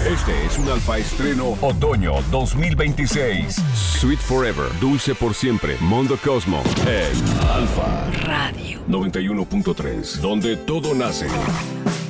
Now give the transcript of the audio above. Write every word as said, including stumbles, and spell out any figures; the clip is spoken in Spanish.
Este es un Alfa estreno otoño dos mil veintiséis. Sweet Forever, dulce por siempre. Mondo Cosmo en Alfa Radio noventa y uno punto tres, donde todo nace.